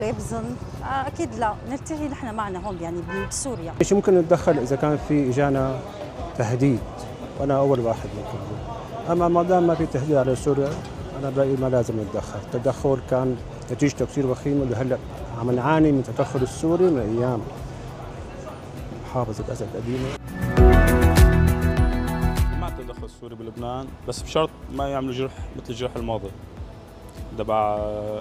بظن اكيد لا نلتغي نحن معنا هون يعني بسوريا. ايش ممكن نتدخل اذا كان في اجانا تهديد، وانا اول واحد ممكن أقول. اما ما دام ما في تهديد على سوريا انا برايي ما لازم نتدخل، التدخل كان نتيجته كثير وخيمه، اللي هلا عم نعاني من التدخل السوري من ايام محافظه اسد القديمه. مع التدخل السوري بلبنان، بس بشرط ما يعملوا جرح مثل الجرح الماضي تبع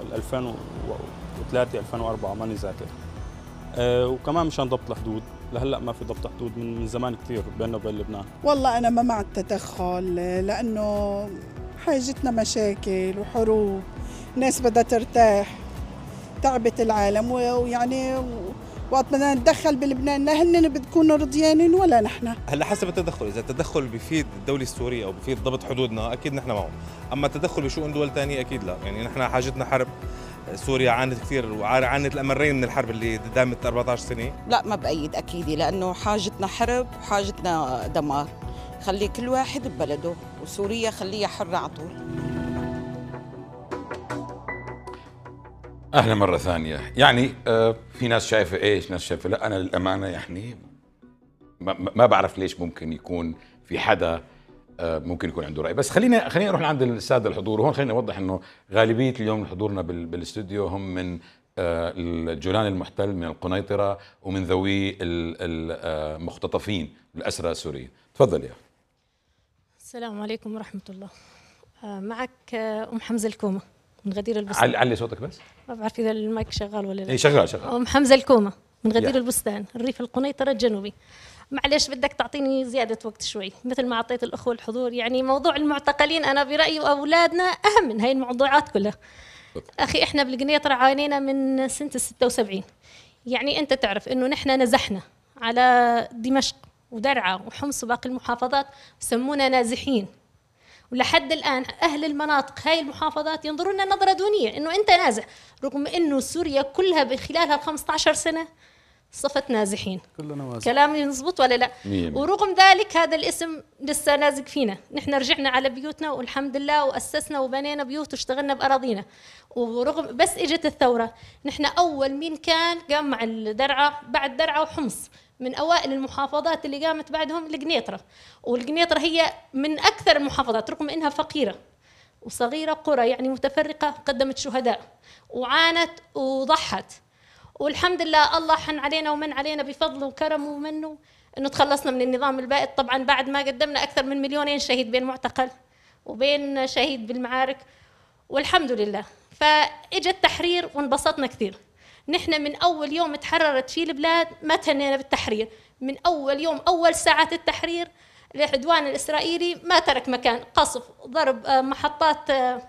2003 2004 ماني ذاكر. وكمان مشان ضبط الحدود، لهلا ما في ضبط حدود من زمان كثير بيننا وبين لبنان. والله انا ما مع التدخل، لانه حاجتنا مشاكل وحروب، الناس بدها ترتاح، تعبت العالم، ويعني وقت بدنا نتدخل بلبنان لا هن بتكونوا رضيانين ولا نحن. هلا حسب التدخل، اذا التدخل بيفيد الدوله السوريه او بيفيد ضبط حدودنا اكيد نحن معه، اما التدخل بشؤون دول ثانيه اكيد لا. يعني نحن حاجتنا حرب، سوريا عانت كثير وعانت الامرين من الحرب اللي دامت 14 سنه. لا ما بأيد اكيد، لانه حاجتنا حرب وحاجتنا دمار. خلي كل واحد ببلده، وسوريا خليها حرة على طول. اهلا مره ثانيه. يعني في ناس شايفه ايش، ناس شايفه لا. انا للامانه يعني ما بعرف ليش ممكن يكون في حدا ممكن يكون عنده راي. بس خلينا نروح لعند الساده الحضور. وهون خلينا نوضح انه غالبيه اليوم حضورنا بالاستوديو هم من الجولان المحتل، من القنيطره، ومن ذوي المختطفين الاسرى السوريين. تفضل يا. السلام عليكم ورحمه الله. معك ام حمزه الكومه من غدير البستان. علي صوتك بس. ما بعرف اذا المايك شغال ولا لا. اي شغال. ام حمزه الكومه من غدير البستان، الريف القنيطره الجنوبي. معلش بدك تعطيني زياده وقت شوي مثل ما اعطيت الاخوه الحضور. يعني موضوع المعتقلين انا برايي واولادنا اهم من هاي الموضوعات كلها. اخي احنا بالقنيطره عانينا من سنه 76. يعني انت تعرف انه نحن نزحنا على دمشق ودرعا وحمص وباقي المحافظات، سمونا نازحين. ولحد الآن أهل المناطق هاي المحافظات ينظرون لنا نظرة دونية إنه أنت نازح، رغم إنه سوريا كلها بخلال هال 15 سنة صفت نازحين. كلامي مزبوط ولا لا؟ ورغم ذلك هذا الاسم لسه لازق فينا. نحن رجعنا على بيوتنا والحمد لله، وأسسنا وبنينا بيوت واشتغلنا بأراضينا. ورغم بس إجت الثورة، نحن أول مين كان قام مع الدرعا، بعد درعا وحمص من أوائل المحافظات اللي قامت بعدهم القنيطرة. والقنيطرة هي من أكثر المحافظات رغم إنها فقيرة وصغيرة، قرى يعني متفرقة، قدمت شهداء وعانت وضحت. والحمد لله الله حن علينا ومن علينا بفضله وكرمه ومنه إنه تخلصنا من النظام البائد. طبعا بعد ما قدمنا أكثر من 2,000,000 شهيد بين معتقل وبين شهيد بالمعارك، والحمد لله. فإجا التحرير وانبسطنا كثير. نحن من أول يوم تحررت فيه البلاد ما تهنينا بالتحرير. من أول يوم، أول ساعة التحرير، العدوان الإسرائيلي ما ترك مكان، قصف، ضرب محطات،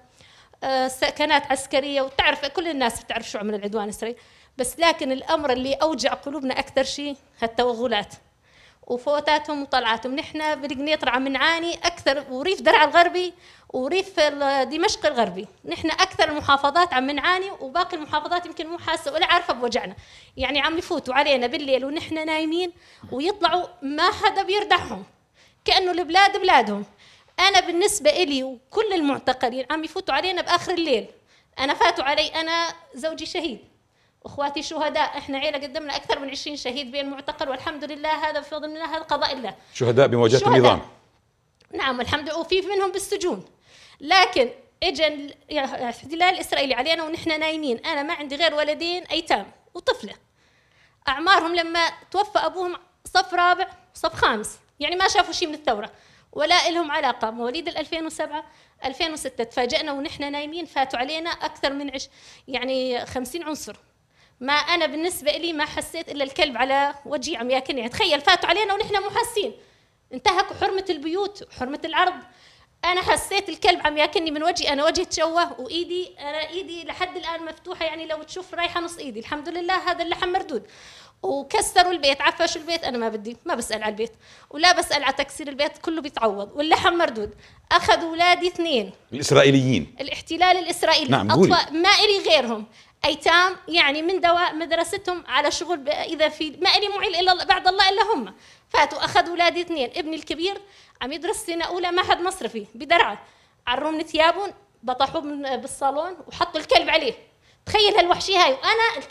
سكنات عسكرية. وتعرف كل الناس بتعرف شو عمل العدوان الإسرائيلي. بس لكن الأمر اللي أوجع قلوبنا أكثر شيء هالتوغلات وفوتاتهم وطلعاتهم. نحن بالقنيطرة عم نعاني أكثر، وريف درعا الغربي وريف دمشق الغربي، نحن أكثر المحافظات عم نعاني، وباقي المحافظات يمكن مو حاسة ولا عارفة بوجعنا. يعني عم يفوتوا علينا بالليل ونحن نايمين ويطلعوا ما حدا بيردعهم، كأنه البلاد بلادهم. أنا بالنسبة إلي وكل المعتقلين عم يفوتوا علينا بآخر الليل. أنا فاتوا علي، أنا زوجي شهيد، اخواتي شهداء، احنا عيله قدمنا اكثر من 20 شهيد بين معتقل، والحمد لله هذا بفضل الله، هذا قضاء الله. شهداء بمواجهه النظام. نعم الحمد لله، وفي منهم بالسجون. لكن اجى الاحتلال الاسرائيلي علينا ونحن نايمين. انا ما عندي غير ولدين ايتام وطفله، اعمارهم لما توفى ابوهم صف رابع وصف خامس، يعني ما شافوا شيء من الثوره ولا لهم علاقه. مواليد 2007 2006 تفاجئنا ونحن نايمين، فاتوا علينا اكثر من يعني 50 عنصر. ما أنا بالنسبة لي ما حسيت إلا الكلب على وجهي عم ياكلني. يعني تخيل فاتوا علينا ونحن مو حاسين، انتهكوا حرمة البيوت وحرمة العرض. أنا حسيت الكلب عم ياكلني من وجهي، أنا وجهي تشوه، وإيدي أنا إيدي لحد الآن مفتوحة، يعني لو تشوف رايحة نص إيدي. الحمد لله هذا اللحم مردود. وكسروا البيت، عفشوا البيت، أنا ما بدي، ما بسأل على البيت ولا بسأل على تكسير البيت، كله بيتعوض، واللحم مردود. أخذوا أولادي 2 الإسرائيليين، الاحتلال الإسرائيلي. نعم، أطفال ما إلي غيرهم، أيتام، يعني من دواء مدرستهم على شغل، إذا في ما إلي معيل إلا بعد الله إلا هم. فاتوا أخذوا أولادي 2، ابني الكبير عم يدرس سنة أولى معهد مصرفي بدرعا، عروم ثيابهم بطحوه بالصالون وحطوا الكلب عليه. تخيل هالوحشيه هاي. وانا